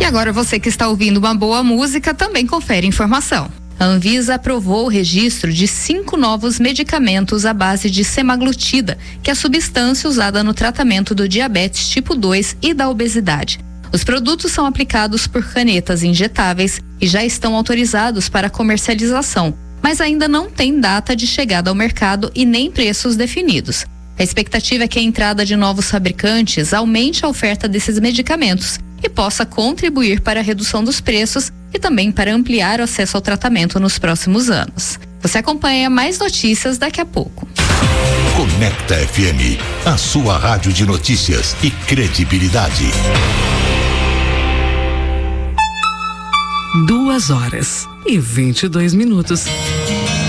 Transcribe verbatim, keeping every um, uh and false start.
E agora você que está ouvindo uma boa música também confere informação. A Anvisa aprovou o registro de cinco novos medicamentos à base de semaglutida, que é a substância usada no tratamento do diabetes tipo dois e da obesidade. Os produtos são aplicados por canetas injetáveis e já estão autorizados para comercialização, mas ainda não tem data de chegada ao mercado e nem preços definidos. A expectativa é que a entrada de novos fabricantes aumente a oferta desses medicamentos e possa contribuir para a redução dos preços e também para ampliar o acesso ao tratamento nos próximos anos. Você acompanha mais notícias daqui a pouco. Conecta F M, a sua rádio de notícias e credibilidade. Duas horas e vinte e dois minutos.